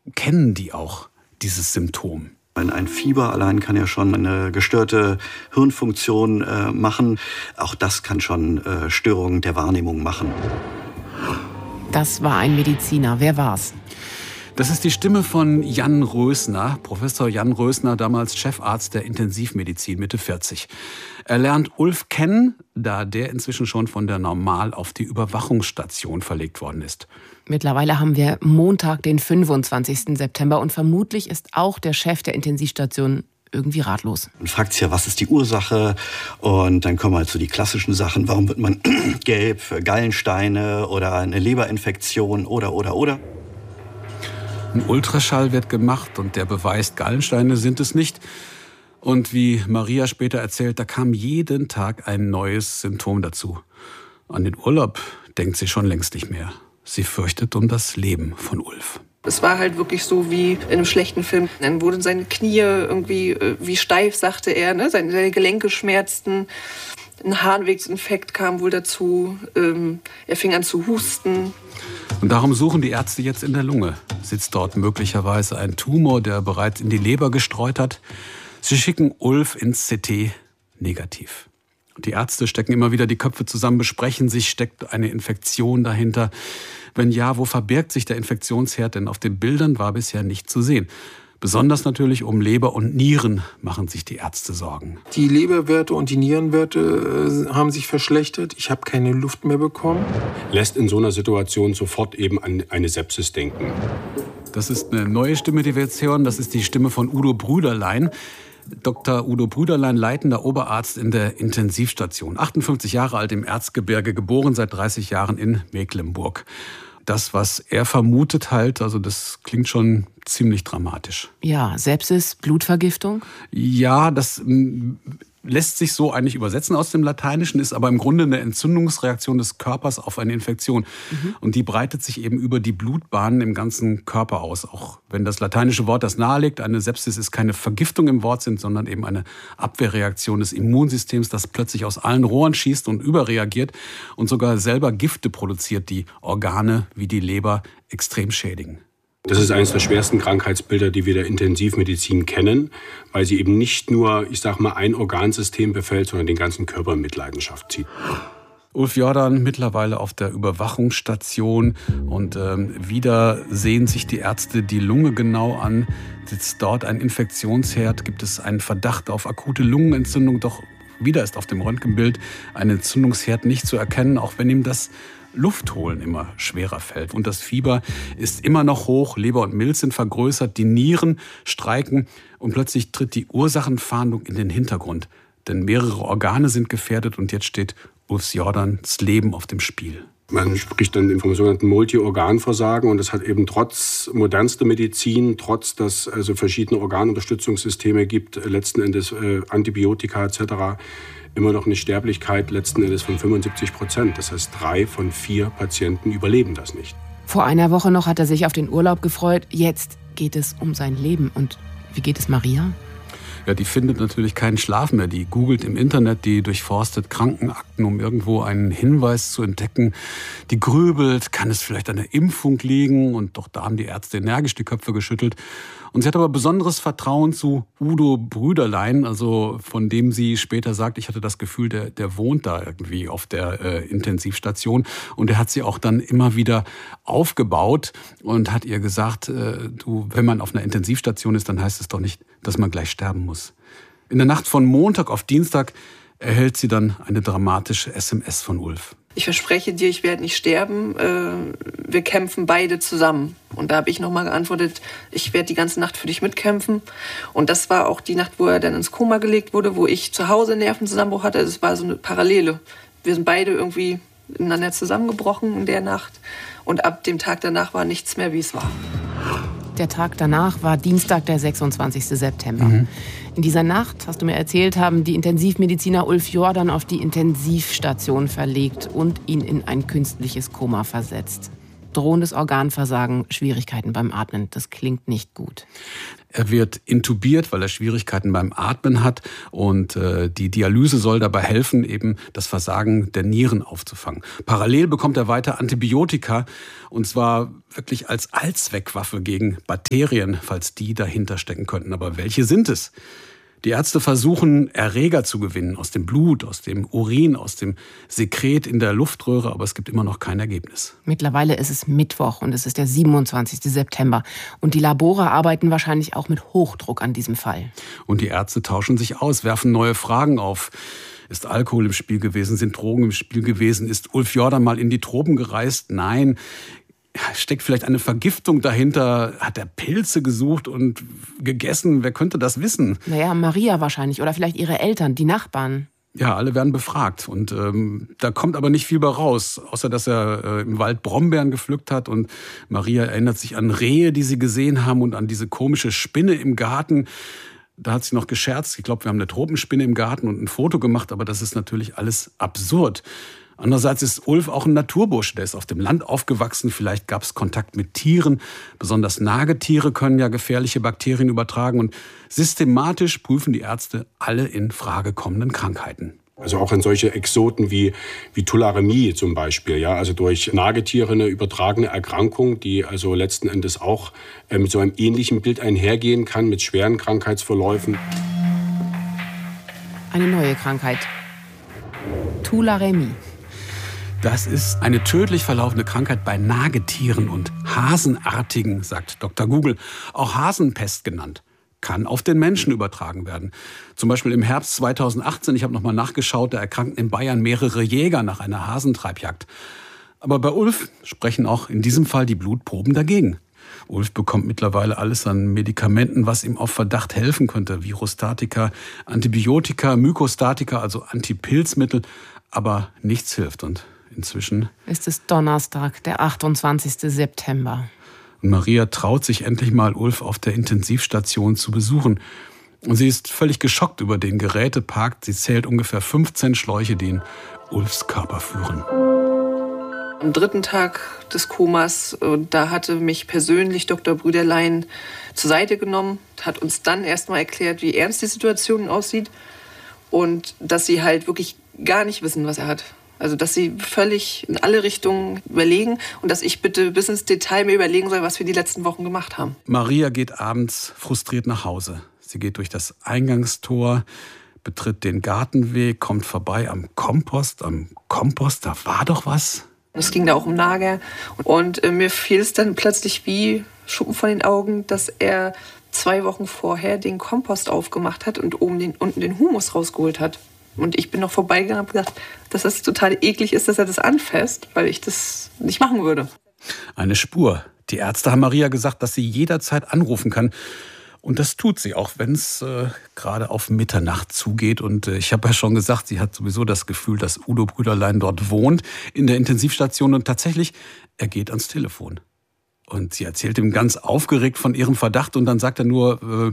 kennen die auch dieses Symptom? Ein Fieber allein kann ja schon eine gestörte Hirnfunktion machen. Auch das kann schon Störungen der Wahrnehmung machen. Das war ein Mediziner. Wer war's? Das ist die Stimme von Jan Rösner, Professor Jan Rösner, damals Chefarzt der Intensivmedizin, Mitte 40. Er lernt Ulf kennen, da der inzwischen schon von der Normal auf die Überwachungsstation verlegt worden ist. Mittlerweile haben wir Montag, den 25. September und vermutlich ist auch der Chef der Intensivstation irgendwie ratlos. Man fragt sich ja, was ist die Ursache? Und dann kommen halt so die klassischen Sachen. Warum wird man gelb für Gallensteine oder eine Leberinfektion oder? Ein Ultraschall wird gemacht und der beweist, Gallensteine sind es nicht. Und wie Maria später erzählt, da kam jeden Tag ein neues Symptom dazu. An den Urlaub denkt sie schon längst nicht mehr. Sie fürchtet um das Leben von Ulf. Es war halt wirklich so wie in einem schlechten Film. Dann wurden seine Knie irgendwie wie steif, sagte er. Ne? Seine Gelenke schmerzten. Ein Harnwegsinfekt kam wohl dazu. Er fing an zu husten. Und darum suchen die Ärzte jetzt in der Lunge. Sitzt dort möglicherweise ein Tumor, der bereits in die Leber gestreut hat? Sie schicken Ulf ins CT negativ. Die Ärzte stecken immer wieder die Köpfe zusammen, besprechen sich, steckt eine Infektion dahinter. Wenn ja, wo verbirgt sich der Infektionsherd? Denn auf den Bildern war bisher nicht zu sehen. Besonders natürlich um Leber und Nieren machen sich die Ärzte Sorgen. Die Leberwerte und die Nierenwerte haben sich verschlechtert. Ich habe keine Luft mehr bekommen. Lässt in so einer Situation sofort eben an eine Sepsis denken. Das ist eine neue Stimme, die wir jetzt hören. Das ist die Stimme von Udo Brüderlein. Dr. Udo Brüderlein, leitender Oberarzt in der Intensivstation. 58 Jahre alt im Erzgebirge, geboren seit 30 Jahren in Mecklenburg. Das, was er vermutet halt, also das klingt schon ziemlich dramatisch. Ja, Sepsis, Blutvergiftung? Ja, das lässt sich so eigentlich übersetzen aus dem Lateinischen, ist aber im Grunde eine Entzündungsreaktion des Körpers auf eine Infektion. Und die breitet sich eben über die Blutbahnen im ganzen Körper aus. Auch wenn das lateinische Wort das nahelegt, eine Sepsis ist keine Vergiftung im Wortsinn, sondern eben eine Abwehrreaktion des Immunsystems, das plötzlich aus allen Rohren schießt und überreagiert und sogar selber Gifte produziert, die Organe wie die Leber extrem schädigen. Das ist eines der schwersten Krankheitsbilder, die wir der Intensivmedizin kennen, weil sie eben nicht nur, ein Organsystem befällt, sondern den ganzen Körper in Mitleidenschaft zieht. Ulf Jordan mittlerweile auf der Überwachungsstation und wieder sehen sich die Ärzte die Lunge genau an. Sitzt dort ein Infektionsherd, gibt es einen Verdacht auf akute Lungenentzündung, doch wieder ist auf dem Röntgenbild ein Entzündungsherd nicht zu erkennen, auch wenn ihm das Luftholen immer schwerer fällt. Und das Fieber ist immer noch hoch, Leber und Milz sind vergrößert, die Nieren streiken und plötzlich tritt die Ursachenfahndung in den Hintergrund. Denn mehrere Organe sind gefährdet und jetzt steht Ulf Jordans Leben auf dem Spiel. Man spricht dann vom sogenannten Multi-Organ-Versagen und das hat eben trotz modernster Medizin, trotz dass also verschiedene Organunterstützungssysteme gibt, letzten Endes Antibiotika etc., immer noch eine Sterblichkeit letzten Endes von 75%. Das heißt, 3 von 4 Patienten überleben das nicht. Vor einer Woche noch hat er sich auf den Urlaub gefreut. Jetzt geht es um sein Leben. Und wie geht es Maria? Ja, die findet natürlich keinen Schlaf mehr. Die googelt im Internet, die durchforstet Krankenakten, um irgendwo einen Hinweis zu entdecken. Die grübelt, kann es vielleicht an der Impfung liegen? Und doch da haben die Ärzte energisch die Köpfe geschüttelt. Und sie hat aber besonderes Vertrauen zu Udo Brüderlein, also von dem sie später sagt, ich hatte das Gefühl, der wohnt da irgendwie auf der Intensivstation. Und er hat sie auch dann immer wieder aufgebaut und hat ihr gesagt, wenn man auf einer Intensivstation ist, dann heißt es doch nicht, dass man gleich sterben muss. In der Nacht von Montag auf Dienstag erhält sie dann eine dramatische SMS von Ulf. Ich verspreche dir, ich werde nicht sterben. Wir kämpfen beide zusammen. Und da habe ich nochmal geantwortet, ich werde die ganze Nacht für dich mitkämpfen. Und das war auch die Nacht, wo er dann ins Koma gelegt wurde, wo ich zu Hause Nervenzusammenbruch hatte. Es war so eine Parallele. Wir sind beide irgendwie ineinander zusammengebrochen in der Nacht. Und ab dem Tag danach war nichts mehr, wie es war. Der Tag danach war Dienstag, der 26. September. In dieser Nacht, hast du mir erzählt, haben die Intensivmediziner Ulf Jordan auf die Intensivstation verlegt und ihn in ein künstliches Koma versetzt. drohendes Organversagen, Schwierigkeiten beim Atmen. Das klingt nicht gut. Er wird intubiert, weil er Schwierigkeiten beim Atmen hat. Und die Dialyse soll dabei helfen, eben das Versagen der Nieren aufzufangen. Parallel bekommt er weiter Antibiotika. Und zwar wirklich als Allzweckwaffe gegen Bakterien, falls die dahinter stecken könnten. Aber welche sind es? Die Ärzte versuchen, Erreger zu gewinnen aus dem Blut, aus dem Urin, aus dem Sekret in der Luftröhre, aber es gibt immer noch kein Ergebnis. Mittlerweile ist es Mittwoch und es ist der 27. September. Und die Labore arbeiten wahrscheinlich auch mit Hochdruck an diesem Fall. Und die Ärzte tauschen sich aus, werfen neue Fragen auf. Ist Alkohol im Spiel gewesen? Sind Drogen im Spiel gewesen? Ist Ulf Jordan mal in die Tropen gereist? Nein. Steckt vielleicht eine Vergiftung dahinter? Hat er Pilze gesucht und gegessen? Wer könnte das wissen? Naja, Maria wahrscheinlich oder vielleicht ihre Eltern, die Nachbarn. Ja, alle werden befragt und da kommt aber nicht viel bei raus, außer dass er im Wald Brombeeren gepflückt hat und Maria erinnert sich an Rehe, die sie gesehen haben und an diese komische Spinne im Garten. Da hat sie noch gescherzt, ich glaube, wir haben eine Tropenspinne im Garten und ein Foto gemacht, aber das ist natürlich alles absurd. Andererseits ist Ulf auch ein Naturbursche, der ist auf dem Land aufgewachsen, vielleicht gab es Kontakt mit Tieren, besonders Nagetiere können ja gefährliche Bakterien übertragen und systematisch prüfen die Ärzte alle in Frage kommenden Krankheiten. Also auch in solche Exoten wie Tularemie zum Beispiel, ja, also durch Nagetiere eine übertragene Erkrankung, die also letzten Endes auch mit so einem ähnlichen Bild einhergehen kann, mit schweren Krankheitsverläufen. Eine neue Krankheit. Tularemie. Das ist eine tödlich verlaufende Krankheit bei Nagetieren und Hasenartigen, sagt Dr. Google. Auch Hasenpest genannt. Kann auf den Menschen übertragen werden. Zum Beispiel im Herbst 2018, ich habe noch mal nachgeschaut, da erkrankten in Bayern mehrere Jäger nach einer Hasentreibjagd. Aber bei Ulf sprechen auch in diesem Fall die Blutproben dagegen. Ulf bekommt mittlerweile alles an Medikamenten, was ihm auf Verdacht helfen könnte. Virostatika, Antibiotika, Mykostatika, also Antipilzmittel. Aber nichts hilft und inzwischen ist es Donnerstag, der 28. September. Und Maria traut sich endlich mal, Ulf auf der Intensivstation zu besuchen. Und sie ist völlig geschockt über den Gerätepark. Sie zählt ungefähr 15 Schläuche, die in Ulfs Körper führen. Am 3. Tag des Komas, da hatte mich persönlich Dr. Brüderlein zur Seite genommen, hat uns dann erstmal erklärt, wie ernst die Situation aussieht und dass sie halt wirklich gar nicht wissen, was er hat. Also, dass sie völlig in alle Richtungen überlegen und dass ich bitte bis ins Detail mir überlegen soll, was wir die letzten Wochen gemacht haben. Maria geht abends frustriert nach Hause. Sie geht durch das Eingangstor, betritt den Gartenweg, kommt vorbei am Kompost. Am Kompost, da war doch was. Es ging da auch um Nager. Und mir fiel es dann plötzlich wie Schuppen von den Augen, dass er 2 Wochen vorher den Kompost aufgemacht hat und unten den Humus rausgeholt hat. Und ich bin noch vorbeigegangen und habe gedacht, dass das total eklig ist, dass er das anfasst, weil ich das nicht machen würde. Eine Spur. Die Ärzte haben Maria gesagt, dass sie jederzeit anrufen kann. Und das tut sie, auch wenn es gerade auf Mitternacht zugeht. Und ich habe ja schon gesagt, sie hat sowieso das Gefühl, dass Udo Brüderlein dort wohnt, in der Intensivstation. Und tatsächlich, er geht ans Telefon. Und sie erzählt ihm ganz aufgeregt von ihrem Verdacht. Und dann sagt er nur,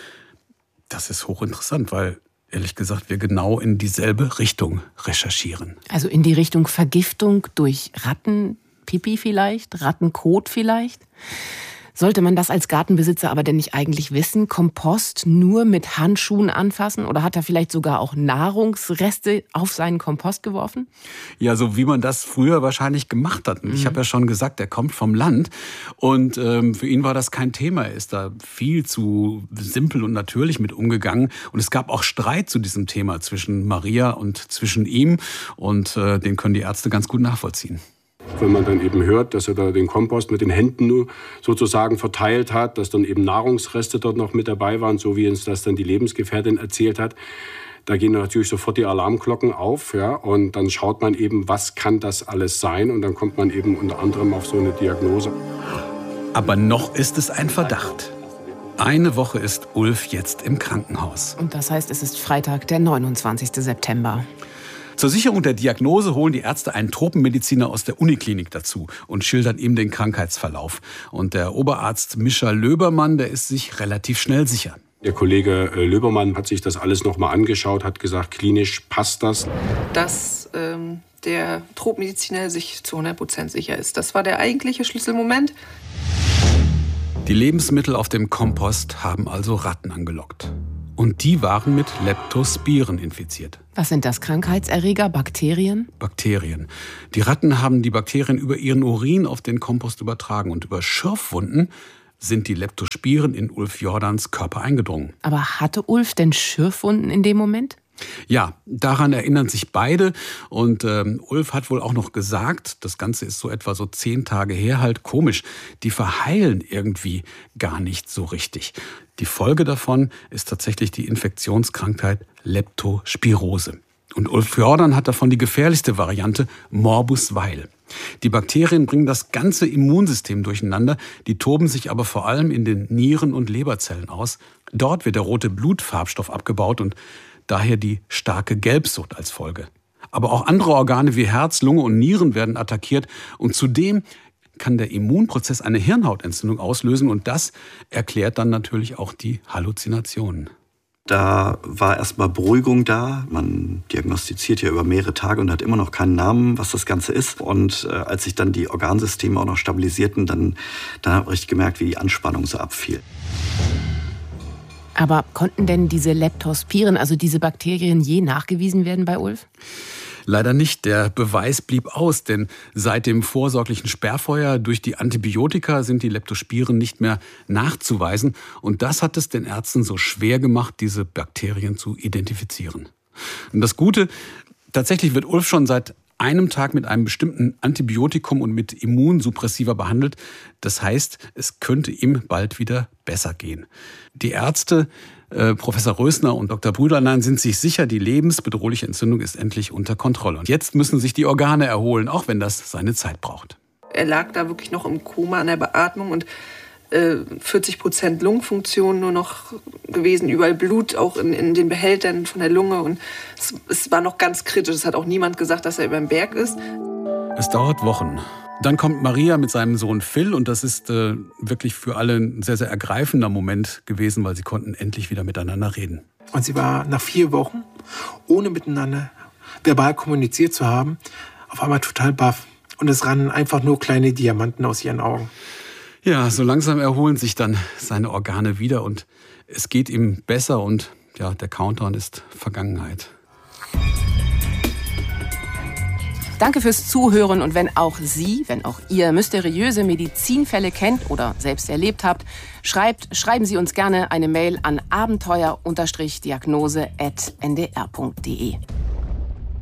das ist hochinteressant, weil ehrlich gesagt, wir genau in dieselbe Richtung recherchieren. Also in die Richtung Vergiftung durch Rattenpipi vielleicht, Rattenkot vielleicht? Sollte man das als Gartenbesitzer aber denn nicht eigentlich wissen? Kompost nur mit Handschuhen anfassen? Oder hat er vielleicht sogar auch Nahrungsreste auf seinen Kompost geworfen? Ja, so wie man das früher wahrscheinlich gemacht hat. Ich habe ja schon gesagt, er kommt vom Land. Und für ihn war das kein Thema. Er ist da viel zu simpel und natürlich mit umgegangen. Und es gab auch Streit zu diesem Thema zwischen Maria und zwischen ihm. Und den können die Ärzte ganz gut nachvollziehen. Wenn man dann eben hört, dass er da den Kompost mit den Händen nur sozusagen verteilt hat, dass dann eben Nahrungsreste dort noch mit dabei waren, so wie uns das dann die Lebensgefährtin erzählt hat, da gehen natürlich sofort die Alarmglocken auf, ja, und dann schaut man eben, was kann das alles sein, und dann kommt man eben unter anderem auf so eine Diagnose. Aber noch ist es ein Verdacht. Eine Woche ist Ulf jetzt im Krankenhaus. Und das heißt, es ist Freitag, der 29. September. Zur Sicherung der Diagnose holen die Ärzte einen Tropenmediziner aus der Uniklinik dazu und schildern ihm den Krankheitsverlauf. Und der Oberarzt Mischa Löbermann, der ist sich relativ schnell sicher. Der Kollege Löbermann hat sich das alles noch mal angeschaut, hat gesagt, klinisch passt das. Dass der Tropmediziner sich zu 100% sicher ist. Das war der eigentliche Schlüsselmoment. Die Lebensmittel auf dem Kompost haben also Ratten angelockt. Und die waren mit Leptospiren infiziert. Was sind das? Krankheitserreger? Bakterien? Bakterien. Die Ratten haben die Bakterien über ihren Urin auf den Kompost übertragen. Und über Schürfwunden sind die Leptospiren in Ulf Jordans Körper eingedrungen. Aber hatte Ulf denn Schürfwunden in dem Moment? Ja, daran erinnern sich beide. Und Ulf hat wohl auch noch gesagt, das Ganze ist so etwa so 10 Tage her, halt komisch, die verheilen irgendwie gar nicht so richtig. Die Folge davon ist tatsächlich die Infektionskrankheit Leptospirose. Und Ulf Jordan hat davon die gefährlichste Variante, Morbus Weil. Die Bakterien bringen das ganze Immunsystem durcheinander, die toben sich aber vor allem in den Nieren- und Leberzellen aus. Dort wird der rote Blutfarbstoff abgebaut und daher die starke Gelbsucht als Folge. Aber auch andere Organe wie Herz, Lunge und Nieren werden attackiert. Und zudem kann der Immunprozess eine Hirnhautentzündung auslösen. Und das erklärt dann natürlich auch die Halluzinationen. Da war erstmal Beruhigung da. Man diagnostiziert ja über mehrere Tage und hat immer noch keinen Namen, was das Ganze ist. Und als sich dann die Organsysteme auch noch stabilisierten, dann habe ich gemerkt, wie die Anspannung so abfiel. Aber konnten denn diese Leptospiren, also diese Bakterien, je nachgewiesen werden bei Ulf? Leider nicht. Der Beweis blieb aus, denn seit dem vorsorglichen Sperrfeuer durch die Antibiotika sind die Leptospiren nicht mehr nachzuweisen. Und das hat es den Ärzten so schwer gemacht, diese Bakterien zu identifizieren. Und das Gute, tatsächlich wird Ulf schon seit einem Tag mit einem bestimmten Antibiotikum und mit Immunsuppressiva behandelt. Das heißt, es könnte ihm bald wieder besser gehen. Die Ärzte, Professor Rösner und Dr. Brüderlein, sind sich sicher, die lebensbedrohliche Entzündung ist endlich unter Kontrolle. Und jetzt müssen sich die Organe erholen, auch wenn das seine Zeit braucht. Er lag da wirklich noch im Koma an der Beatmung und 40% Lungenfunktion nur noch gewesen, überall Blut auch in den Behältern von der Lunge und es war noch ganz kritisch. Es hat auch niemand gesagt, dass er über den Berg ist. Es dauert Wochen. Dann kommt Maria mit seinem Sohn Phil und das ist wirklich für alle ein sehr, sehr ergreifender Moment gewesen, weil sie konnten endlich wieder miteinander reden. Und sie war nach 4 Wochen, ohne miteinander verbal kommuniziert zu haben, auf einmal total baff. Und es rannen einfach nur kleine Diamanten aus ihren Augen. Ja, so langsam erholen sich dann seine Organe wieder und es geht ihm besser und ja, der Countdown ist Vergangenheit. Danke fürs Zuhören und wenn auch ihr mysteriöse Medizinfälle kennt oder selbst erlebt habt, schreiben Sie uns gerne eine Mail an abenteuer-diagnose@ndr.de.